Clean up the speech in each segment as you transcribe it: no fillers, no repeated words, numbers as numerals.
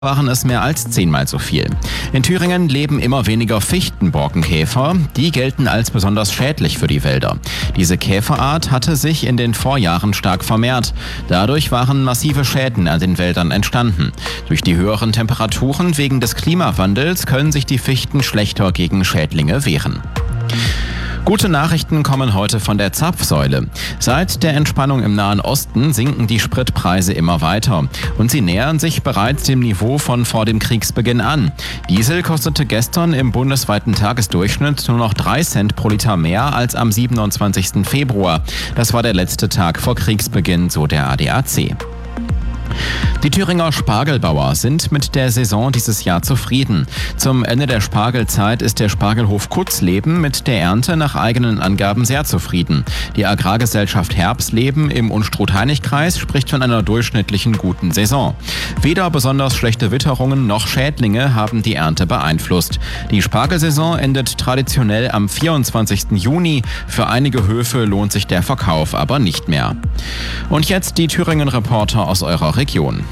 waren es mehr als 10-mal so viel. In Thüringen leben immer weniger Fichtenborkenkäfer. Die gelten als besonders schädlich für die Wälder. Diese Käferart hatte sich in den Vorjahren stark vermehrt. Dadurch waren massive Schäden an den Wäldern entstanden. Durch die höheren Temperaturen wegen des Klimawandels können sich die Fichten schlechter gegen Schädlinge wehren. Gute Nachrichten kommen heute von der Zapfsäule. Seit der Entspannung im Nahen Osten sinken die Spritpreise immer weiter. Und sie nähern sich bereits dem Niveau von vor dem Kriegsbeginn an. Diesel kostete gestern im bundesweiten Tagesdurchschnitt nur noch 3 Cent pro Liter mehr als am 27. Februar. Das war der letzte Tag vor Kriegsbeginn, so der ADAC. Die Thüringer Spargelbauer sind mit der Saison dieses Jahr zufrieden. Zum Ende der Spargelzeit ist der Spargelhof Kutzleben mit der Ernte nach eigenen Angaben sehr zufrieden. Die Agrargesellschaft Herbstleben im Unstrut-Hainich-Kreis spricht von einer durchschnittlichen guten Saison. Weder besonders schlechte Witterungen noch Schädlinge haben die Ernte beeinflusst. Die Spargelsaison endet traditionell am 24. Juni. Für einige Höfe lohnt sich der Verkauf aber nicht mehr. Und jetzt die Thüringen-Reporter aus eurer Region.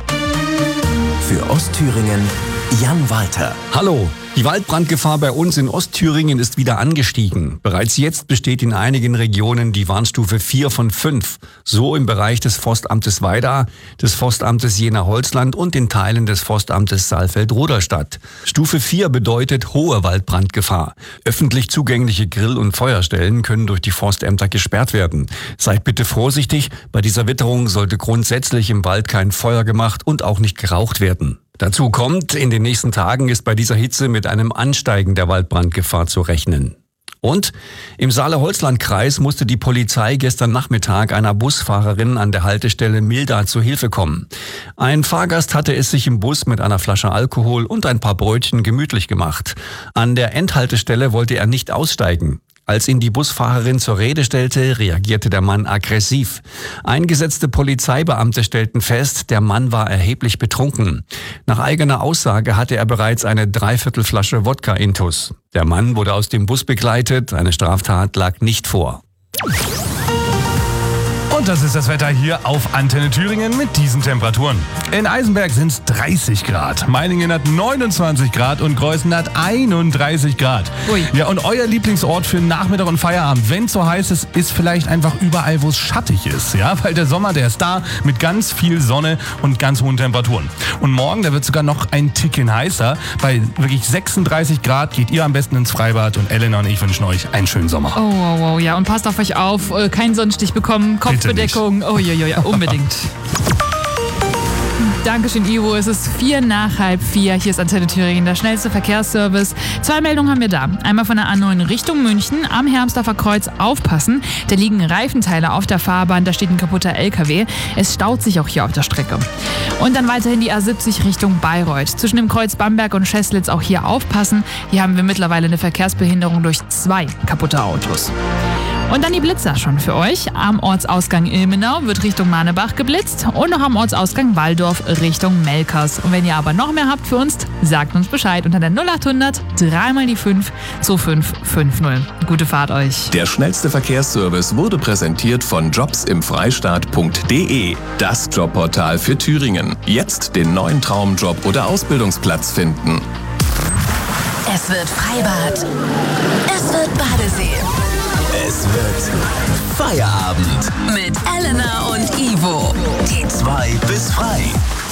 Für Ostthüringen Jan Walter. Hallo, die Waldbrandgefahr bei uns in Ostthüringen ist wieder angestiegen. Bereits jetzt besteht in einigen Regionen die Warnstufe 4 von 5. So im Bereich des Forstamtes Weida, des Forstamtes Jena-Holzland und in Teilen des Forstamtes Saalfeld-Ruderstadt. Stufe 4 bedeutet hohe Waldbrandgefahr. Öffentlich zugängliche Grill- und Feuerstellen können durch die Forstämter gesperrt werden. Seid bitte vorsichtig, bei dieser Witterung sollte grundsätzlich im Wald kein Feuer gemacht und auch nicht geraucht werden. Dazu kommt, in den nächsten Tagen ist bei dieser Hitze mit einem Ansteigen der Waldbrandgefahr zu rechnen. Und im Saale-Holzland-Kreis musste die Polizei gestern Nachmittag einer Busfahrerin an der Haltestelle Milda zu Hilfe kommen. Ein Fahrgast hatte es sich im Bus mit einer Flasche Alkohol und ein paar Brötchen gemütlich gemacht. An der Endhaltestelle wollte er nicht aussteigen. Als ihn die Busfahrerin zur Rede stellte, reagierte der Mann aggressiv. Eingesetzte Polizeibeamte stellten fest, der Mann war erheblich betrunken. Nach eigener Aussage hatte er bereits eine 3/4 Flasche Wodka intus. Der Mann wurde aus dem Bus begleitet, eine Straftat lag nicht vor. Und das ist das Wetter hier auf Antenne Thüringen mit diesen Temperaturen. In Eisenberg sind es 30 Grad, Meiningen hat 29 Grad und Greußen hat 31 Grad. Ui. Ja, und euer Lieblingsort für Nachmittag und Feierabend, wenn es so heiß ist, ist vielleicht einfach überall, wo es schattig ist. Ja, weil der Sommer, der ist da mit ganz viel Sonne und ganz hohen Temperaturen. Und morgen, da wird sogar noch ein Ticken heißer. Bei wirklich 36 Grad geht ihr am besten ins Freibad und Elena und ich wünschen euch einen schönen Sommer. Oh, ja. Und passt auf euch auf, keinen Sonnenstich bekommen, Kopfbedeckung. Oh, ja, unbedingt. Dankeschön, Ivo. Es ist 4:05. Hier ist Antenne Thüringen, der schnellste Verkehrsservice. 2 Meldungen haben wir da. Einmal von der A9 Richtung München am Hermsdorfer Kreuz aufpassen. Da liegen Reifenteile auf der Fahrbahn, da steht ein kaputter LKW. Es staut sich auch hier auf der Strecke. Und dann weiterhin die A70 Richtung Bayreuth. Zwischen dem Kreuz Bamberg und Scheslitz auch hier aufpassen. Hier haben wir mittlerweile eine Verkehrsbehinderung durch 2 kaputte Autos. Und dann die Blitzer schon für euch. Am Ortsausgang Ilmenau wird Richtung Manebach geblitzt und noch am Ortsausgang Walldorf Richtung Melkers. Und wenn ihr aber noch mehr habt für uns, sagt uns Bescheid unter der 0800 3 die 5 2550. Gute Fahrt euch. Der schnellste Verkehrsservice wurde präsentiert von jobsimfreistaat.de, das Jobportal für Thüringen. Jetzt den neuen Traumjob oder Ausbildungsplatz finden. Es wird Freibad. Es wird Badesee. Es wird Feierabend Mit Elena und Ivo. Die 2 bis frei.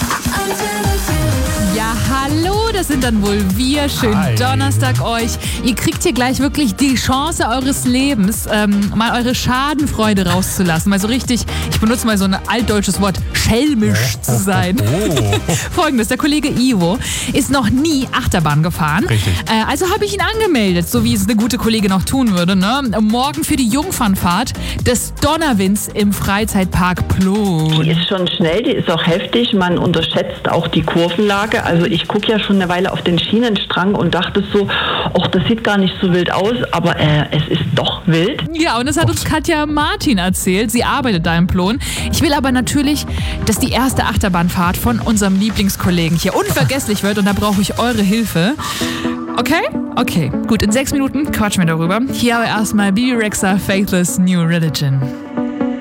Ja, hallo, das sind dann wohl wir. Schönen Hi. Donnerstag euch. Ihr kriegt hier gleich wirklich die Chance eures Lebens, mal eure Schadenfreude rauszulassen. Mal so richtig, ich benutze mal so ein altdeutsches Wort, schelmisch zu sein. Folgendes, der Kollege Ivo ist noch nie Achterbahn gefahren. Richtig. Also habe ich ihn angemeldet, so wie es eine gute Kollegin noch tun würde. Ne? Morgen für die Jungfernfahrt des Donnerwinds im Freizeitpark Plon. Die ist schon schnell, die ist auch heftig. Man unterschätzt auch die Kurvenlage. Also ich gucke ja schon eine Weile auf den Schienenstrang und dachte so, ach, das sieht gar nicht so wild aus, aber es ist doch wild. Ja, und das hat uns Katja Martin erzählt. Sie arbeitet da im Plon. Ich will aber natürlich, dass die erste Achterbahnfahrt von unserem Lieblingskollegen hier unvergesslich wird und da brauche ich eure Hilfe. Okay? Okay. Gut, in 6 Minuten quatschen wir darüber. Hier aber erstmal Bibi Rexha, Faithless New Religion.